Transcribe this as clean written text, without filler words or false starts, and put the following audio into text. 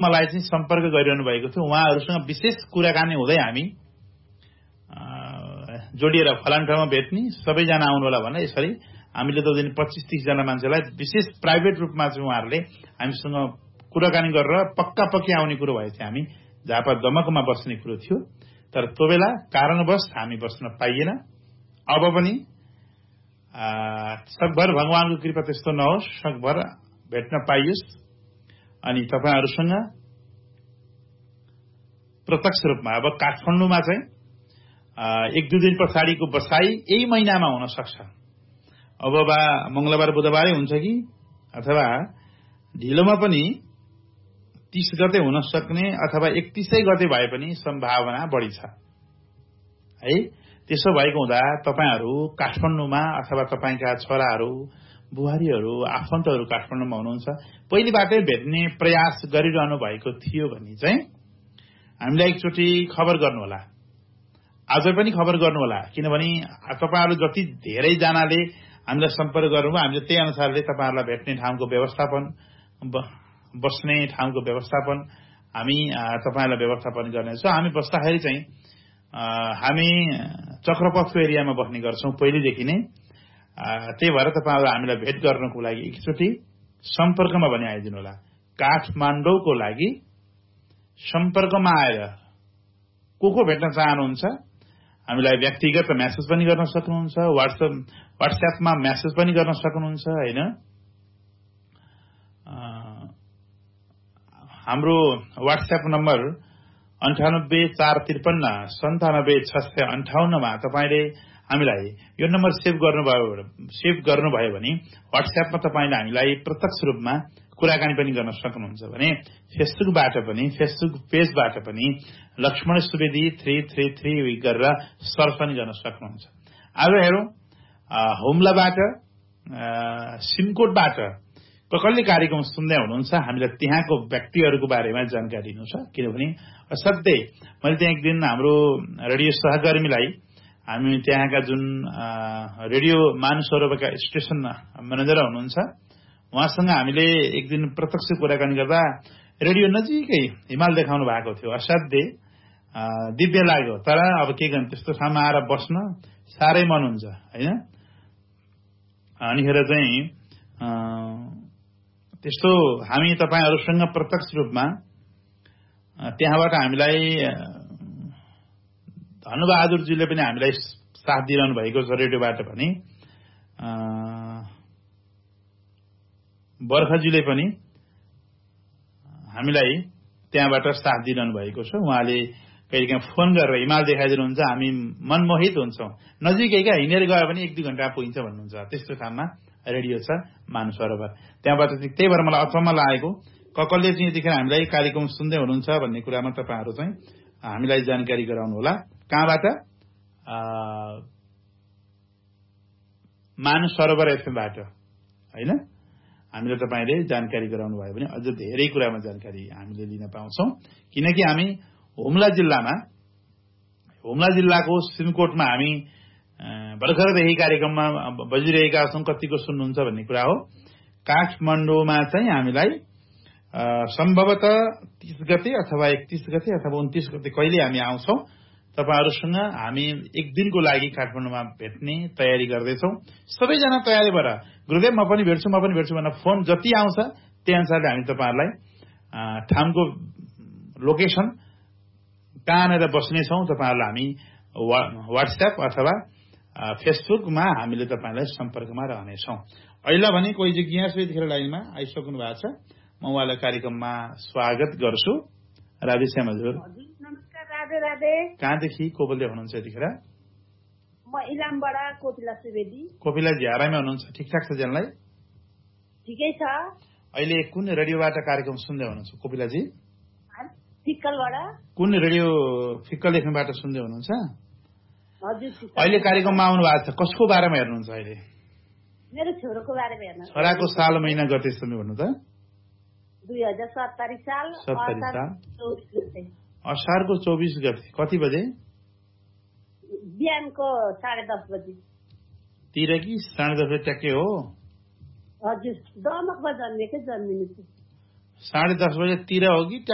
मलाई चाहिँ सम्पर्क गरिरहनु भएको थियो। उहाँहरूसँग विशेष कुराकानी हुँदै हामी जोडिएर फलान ठाउँमा भेट्ने, सबैजना आउनु होला भने यसरी हामीले त दिन 25-30 जना मान्छेलाई विशेष प्राइभेट रूपमा चाहिँ उहाँहरूले हामीसँग कुराकानी गरेर पक्का आउने कुरो भएछ। हामी झापा दमकमा बस्ने कुरो थियो, तर त्यो बेला कारणवश हामी बस्न पाइएन। अब पनि सकभर भगवानको कृपा त्यस्तो नहोस्, सकभर भेट्न पाइयोस् अनि तपाईहरुसँग प्रत्यक्ष रूपमा अब काठमाडौँमा चाहिँ 1-2 दिन पछाडिको बसाई यही महिनामा हुन सक्छ। अब मंगलबार बुधबारै हुन्छ कि अथवा ढिलोमा पनि 30 गते हुन सक्ने अथवा 31 गते भए पनि सम्भावना बढी छ है। त्यसो भएको हुँदा तपाईहरु काठमाडौँमा अथवा तपाईका छोराहरु बुहारीहरु आफन्तहरु काठमाडौँमा हुनुहुन्छ, पहिलेबाटै भेट्ने प्रयास गरिरहनु भएको थियो भने चाहिँ हामीलाई एकचोटी खबर गर्नु होला, आज पनि खबर गर्नु होला। किनभने तपाईहरु जति धेरै जनाले हामीलाई सम्पर्क गर्नुभयो, हामीले त्यही अनुसारले तपाईहरुलाई भेट्ने ठाउँको व्यवस्थापन, बस्ने ठाउँको व्यवस्थापन हामी तपाईहरुलाई व्यवस्थापन गर्नेछौं। हामी बस्दाखेरि चाहिँ हामी चक्रपथको एरियामा बस्ने गर्छौं पहिलेदेखि नै। त्यही भएर तपाईहरु हामीलाई भेट गर्नको लागि एकचोटी सम्पर्कमा पनि आइदिनु होला। काठमाडौँको लागि सम्पर्कमा आएर को भेट्न चाहनुहुन्छ हामीलाई व्यक्तिगत मेसेज पनि गर्न सक्नुहुन्छ, व्हाट्सएपमा मेसेज पनि गर्न सक्नुहुन्छ हैन। हाम्रो व्हाट्सएप नम्बर 9845597658 मा तपाईले हामीलाई यो नम्बर सेभ गर्नुभयो भने व्हाट्सएपमा तपाईले हामीलाई प्रत्यक्ष रूपमा कुराकानी पनि गर्न सक्नुहुन्छ भने फेसबुकबाट पनि, फेसबुक पेजबाट पनि लक्ष्मण सुवेदी 333 गरेर सर्च पनि गर्न सक्नुहुन्छ। आज हेरौं हुम्लाबाट सिमकोटबाट कसले कार्यक्रम सुन्दै हुनुहुन्छ, हामीलाई त्यहाँको व्यक्तिहरुको बारेमा जानकारी दिनु छ। किनभने असाध्यै मैले त्यहाँ एक दिन हाम्रो रेडियो सहकर्मीलाई, हामी त्यहाँका जुन रेडियो मानसरोवरका स्टेशन म्यानेजर हुनुहुन्छ उहाँसँग हामीले एक दिन प्रत्यक्ष कुराकानी गर्दा रेडियो नजिकै हिमाल देखाउनु भएको थियो। असाध्यै दिव्य लाग्यो। तर अब के गर्नु, त्यस्तो ठाउँमा आएर बस्न साह्रै मन हुन्छ हैन। अनिखेर चाहिँ त्यस्तो हामी तपाईहरुसँग प्रत्यक्ष रूपमा त्यहाँबाट हामीलाई धनबहादुरजीले पनि हामीलाई साथ दिइरहनु भएको छ रेडियोबाट पनि, बर्खजीले पनि हामीलाई त्यहाँबाट साथ दिइरहनु भएको छ। उहाँले कहिलेकाहीँ फोन गरेर हिमाल देखाइदिनुहुन्छ, हामी मनमोहित हुन्छौं। नजिकैका हिँडेर गयो भने 1-2 घण्टा पुगिन्छ भन्नुहुन्छ। त्यस्तो ठाउँमा रेडियो छ मानसरोवर। त्यहाँबाट त्यही भएर मलाई अचम्म लागेको कसले चाहिँ यतिखेर हामीलाई कार्यक्रम सुन्दै हुनुहुन्छ भन्ने कुरामा तपाईहरु चाहिँ हामीलाई जानकारी गराउनु होला। कहाँबाट? मानसरोवर एफएमबाट हैन। हामीले तपाईले जानकारी गराउनु भयो भने अझ धेरै कुरामा जानकारी हामीले लिन पाउँछौं। किनकि हामी हुम्ला जिल्लाको सिमकोटमा हामी भर्खरदेखि कार्यक्रममा बजिरहेका छौं। कतिको सुन्नुहुन्छ भन्ने कुरा हो। काठमाडौँमा चाहिँ हामीलाई सम्भवतः 30 गते अथवा 31 गते अथवा 29 गते कहिले हामी आउँछौं। तपाईहरुसँग हामी एक दिनको लागि काठमाडौँमा भेट्ने तयारी गर्दैछौं। सबैजना तयारी भएर गुरुदेव म पनि भेट्छु भनेर फोन जति आउँछ त्यही अनुसारले हामी तपाईहरुलाई ठाउँको लोकेसन कहाँनेर बस्ने छौं तपाईहरुलाई हामी व्हाट्सएप अथवा फेसबुकमा हामीले तपाईलाई सम्पर्कमा रहनेछौं। अहिले भने कोही जिज्ञासु यतिखेर लाइनमा आइसक्नु भएको छ। म उहाँलाई कार्यक्रममा स्वागत गर्छु। राधेश्याम हजुर। नमस्कार। राधे राधे। कहाँदेखि को बोल्दै हुनुहुन्छ यतिखेर? म इलामबाट कोपिला सुवेदी। कोपिला जी आरामै हुनुहुन्छ? ठिकठाक छ जानलाई? ठिकै छ। अहिले कुन रेडियोबाट कार्यक्रम सुन्दै हुनुहुन्छ कोपिला जी? फिक्कलबाट। कुन रेडियो? फिक्कल एफएमबाट सुन्दै हुनुहुन्छ? हजुर। अहिले कार्यक्रममा आउनु भएको छ, कसको बारेमा हेर्नुहुन्छ अहिले? मेरो छोरोको बारेमा हेर्नु। छोराको साल महिना गते सुन्नु भन्नु त? 2017 साल असारको 24 गते। कति बजे? बिहानको 10:30 बजे तिर कि 10:30 बजे ट्याक्कै हो? हजुर। दमकमा जन्मेको, जन्मिनु 10:30 बजे तिर हो कि